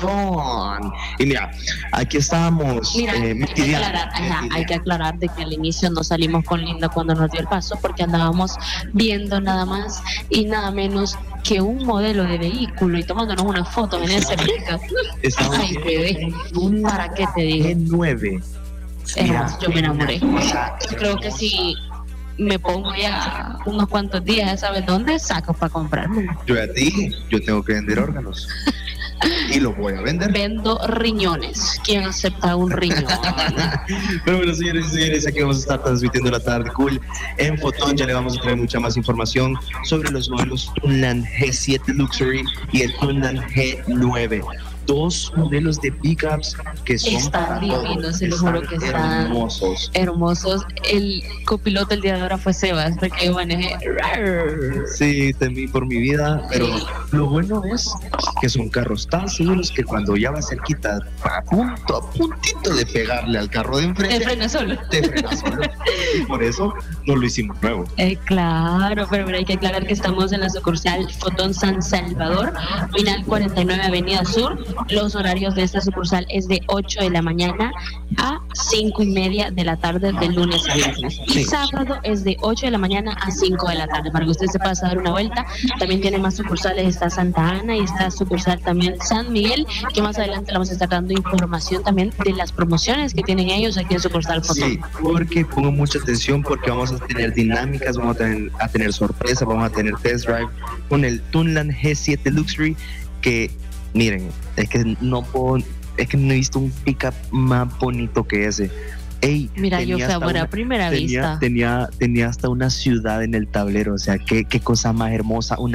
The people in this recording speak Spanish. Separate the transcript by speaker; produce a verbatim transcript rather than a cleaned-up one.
Speaker 1: Y mira, aquí estábamos.
Speaker 2: Mira,
Speaker 1: eh,
Speaker 2: hay, que aclarar, ajá, hay que aclarar de que al inicio no salimos con Linda cuando nos dio el paso porque andábamos viendo nada más y nada menos que un modelo de vehículo y tomándonos unas fotos en ese pickup.
Speaker 1: Estamos
Speaker 2: Ay, bebé, ¿para qué te digo?
Speaker 1: G nueve.
Speaker 2: Hermoso, yo me enamoré.
Speaker 1: Mira,
Speaker 2: Yo creo que si me pongo ya unos cuantos días, ya sabes dónde saco para comprarme.
Speaker 1: Yo a ti, yo tengo que vender órganos. Y los voy a vender.
Speaker 2: Vendo riñones. ¿Quién acepta un riñón?
Speaker 1: Pero bueno, señores y señores, aquí vamos a estar transmitiendo la tarde cool en Fotón. Ya le vamos a traer mucha más información sobre los modelos Tunland G siete Luxury y el Tunland G nueve. Dos modelos de pickups que son
Speaker 2: Están divinos, se lo juro que están
Speaker 1: hermosos.
Speaker 2: hermosos. El copiloto el día de ahora fue Sebas, porque yo manejé.
Speaker 1: Sí, temí por mi vida, pero lo bueno es que son carros tan seguros que cuando ya va cerquita, a punto, a puntito de pegarle al carro de enfrente,
Speaker 2: Te frena solo.
Speaker 1: te frena solo. Y por eso no lo hicimos nuevo.
Speaker 2: Eh, claro, pero mira, hay que aclarar que estamos en la sucursal Fotón San Salvador, final cuarenta y nueve Avenida Sur. Los horarios de esta sucursal es de ocho de la mañana a cinco y media de la tarde de lunes a viernes. Y
Speaker 1: Sí.
Speaker 2: sábado es de ocho de la mañana a cinco de la tarde, para que usted se pase a dar una vuelta. También tiene más sucursales, está Santa Ana y está sucursal también San Miguel, que más adelante le vamos a estar dando información también de las promociones que tienen ellos aquí en sucursal Fotón.
Speaker 1: Sí, porque pongo mucha atención porque vamos a tener dinámicas, vamos a tener, a tener sorpresas, vamos a tener test drive con el Tunland G siete Luxury que, miren, es que no puedo, es que no he visto un pickup más bonito que ese. Ey,
Speaker 2: Mira, yo
Speaker 1: tenía
Speaker 2: fui a
Speaker 1: hasta
Speaker 2: ver a
Speaker 1: una-
Speaker 2: primera
Speaker 1: tenía,
Speaker 2: vista.
Speaker 1: Tenía, tenía hasta una ciudad en el tablero, o sea, qué, qué cosa más hermosa, una